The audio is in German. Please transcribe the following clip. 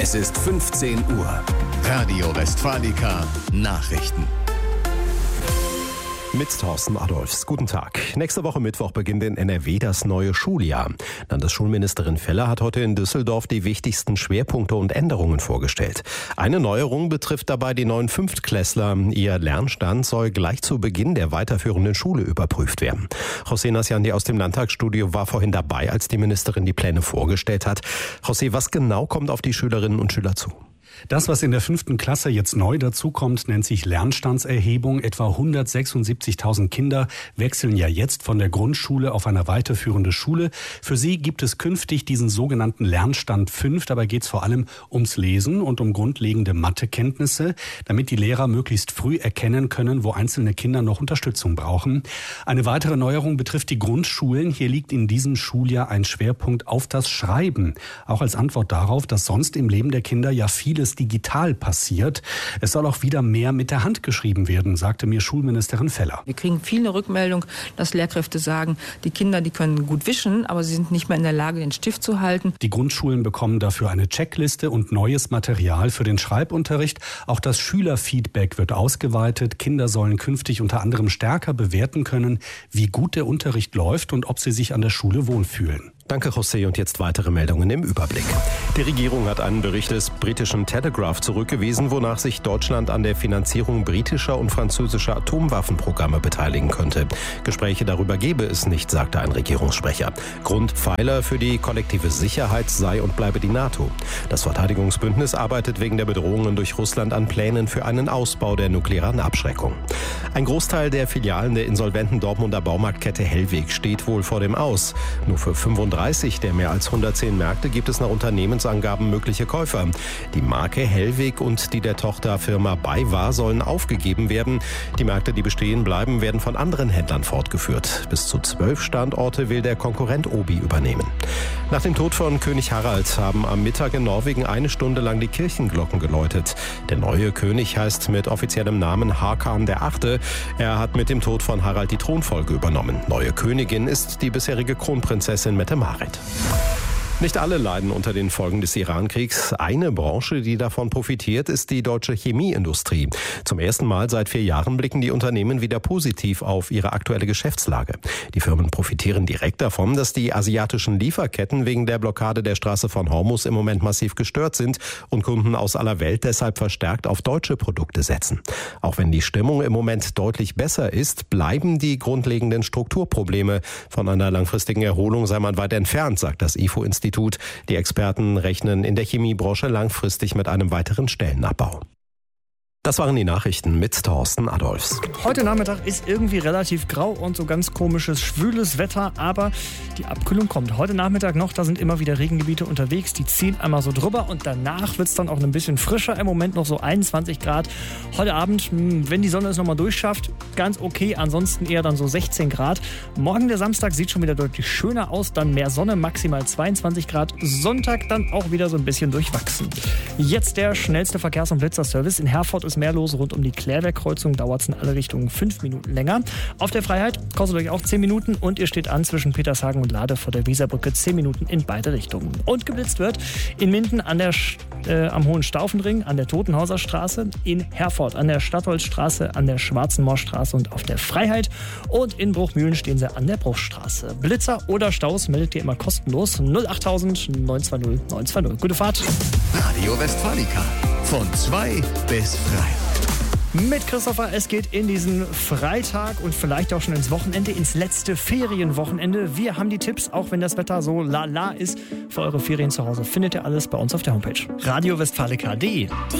Es ist 15 Uhr. Radio Westfalica Nachrichten. Mit Thorsten Adolfs. Guten Tag. Nächste Woche Mittwoch beginnt in NRW das neue Schuljahr. Landesschulministerin Feller hat heute in Düsseldorf die wichtigsten Schwerpunkte und Änderungen vorgestellt. Eine Neuerung betrifft dabei die neuen Fünftklässler. Ihr Lernstand soll gleich zu Beginn der weiterführenden Schule überprüft werden. José Nasciandi aus dem Landtagsstudio war vorhin dabei, als die Ministerin die Pläne vorgestellt hat. José, was genau kommt auf die Schülerinnen und Schüler zu? Das, was in der 5. Klasse jetzt neu dazukommt, nennt sich Lernstandserhebung. Etwa 176.000 Kinder wechseln ja jetzt von der Grundschule auf eine weiterführende Schule. Für sie gibt es künftig diesen sogenannten Lernstand 5. Dabei geht es vor allem ums Lesen und um grundlegende Mathekenntnisse, damit die Lehrer möglichst früh erkennen können, wo einzelne Kinder noch Unterstützung brauchen. Eine weitere Neuerung betrifft die Grundschulen. Hier liegt in diesem Schuljahr ein Schwerpunkt auf das Schreiben. Auch als Antwort darauf, dass sonst im Leben der Kinder ja vieles digital passiert. Es soll auch wieder mehr mit der Hand geschrieben werden, sagte mir Schulministerin Feller. Wir kriegen viele Rückmeldungen, dass Lehrkräfte sagen, die Kinder, die können gut wischen, aber sie sind nicht mehr in der Lage, den Stift zu halten. Die Grundschulen bekommen dafür eine Checkliste und neues Material für den Schreibunterricht. Auch das Schülerfeedback wird ausgeweitet. Kinder sollen künftig unter anderem stärker bewerten können, wie gut der Unterricht läuft und ob sie sich an der Schule wohlfühlen. Danke, José. Und jetzt weitere Meldungen im Überblick. Die Regierung hat einen Bericht des britischen Telegraph zurückgewiesen, wonach sich Deutschland an der Finanzierung britischer und französischer Atomwaffenprogramme beteiligen könnte. Gespräche darüber gebe es nicht, sagte ein Regierungssprecher. Grundpfeiler für die kollektive Sicherheit sei und bleibe die NATO. Das Verteidigungsbündnis arbeitet wegen der Bedrohungen durch Russland an Plänen für einen Ausbau der nuklearen Abschreckung. Ein Großteil der Filialen der insolventen Dortmunder Baumarktkette Hellweg steht wohl vor dem Aus. Nur für 35 der mehr als 110 Märkte gibt es nach Unternehmensangaben mögliche Käufer. Die Marke Hellweg und die der Tochterfirma BayWa sollen aufgegeben werden. Die Märkte, die bestehen bleiben, werden von anderen Händlern fortgeführt. Bis zu 12 Standorte will der Konkurrent Obi übernehmen. Nach dem Tod von König Harald haben am Mittag in Norwegen 1 Stunde lang die Kirchenglocken geläutet. Der neue König heißt mit offiziellem Namen Hakan VIII. Er hat mit dem Tod von Harald die Thronfolge übernommen. Neue Königin ist die bisherige Kronprinzessin Mette-Marit. Nicht alle leiden unter den Folgen des Iran-Kriegs. Eine Branche, die davon profitiert, ist die deutsche Chemieindustrie. Zum ersten Mal seit 4 Jahren blicken die Unternehmen wieder positiv auf ihre aktuelle Geschäftslage. Die Firmen profitieren direkt davon, dass die asiatischen Lieferketten wegen der Blockade der Straße von Hormuz im Moment massiv gestört sind und Kunden aus aller Welt deshalb verstärkt auf deutsche Produkte setzen. Auch wenn die Stimmung im Moment deutlich besser ist, bleiben die grundlegenden Strukturprobleme. Von einer langfristigen Erholung sei man weit entfernt, sagt das IFO-Institut. Die Experten rechnen in der Chemiebranche langfristig mit einem weiteren Stellenabbau. Das waren die Nachrichten mit Thorsten Adolfs. Heute Nachmittag ist irgendwie relativ grau und so ganz komisches, schwüles Wetter, aber die Abkühlung kommt. Heute Nachmittag noch, da sind immer wieder Regengebiete unterwegs, die ziehen einmal so drüber und danach wird es dann auch ein bisschen frischer. Im Moment noch so 21 Grad. Heute Abend, wenn die Sonne es nochmal durchschafft, ganz okay, ansonsten eher dann so 16 Grad. Morgen der Samstag sieht schon wieder deutlich schöner aus, dann mehr Sonne, maximal 22 Grad. Sonntag dann auch wieder so ein bisschen durchwachsen. Jetzt der schnellste Verkehrs- und Blitzerservice. In Herford ist mehr los rund um die Klärwerkkreuzung, dauert es in alle Richtungen 5 Minuten länger. Auf der Freiheit kostet euch auch 10 Minuten und ihr steht an zwischen Petershagen und Lade vor der Weserbrücke 10 Minuten in beide Richtungen. Und geblitzt wird in Minden an der am Hohenstaufenring, an der Totenhauser Straße, in Herford an der Stadtholzstraße, an der Schwarzenmoorstraße und auf der Freiheit. Und in Bruchmühlen stehen sie an der Bruchstraße. Blitzer oder Staus meldet ihr immer kostenlos 08000 920 920. Gute Fahrt. Radio Westfalica von 2 bis 3. Mit Christopher, es geht in diesen Freitag und vielleicht auch schon ins Wochenende, ins letzte Ferienwochenende. Wir haben die Tipps, auch wenn das Wetter so lala ist, für eure Ferien zu Hause. Findet ihr alles bei uns auf der Homepage. radiowestfalica.de